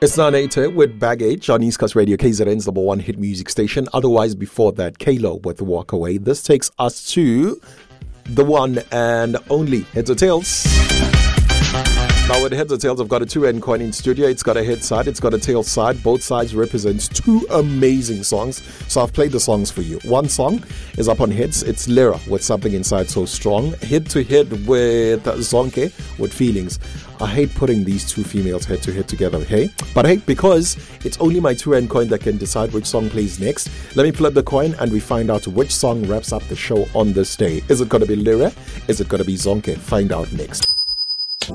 It's 980 with Baggage on East Coast Radio, KZN's number one hit music station. Otherwise, before that, K-Lo with Walk Away. This takes us to the one and only Heads or Tails. Now with Heads or Tails, I've got a 2N coin in studio. It's got a head side, it's got a tail side. Both sides represents two amazing songs. So I've played the songs for you. One song is up on Heads. It's Lyra with Something Inside So Strong. Head to head with Zonke with Feelings. I hate putting these two females head to head together, hey? But hey, because it's only my 2N coin that can decide which song plays next, let me flip the coin and we find out which song wraps up the show on this day. Is it going to be Lyra? Is it going to be Zonke? Find out next.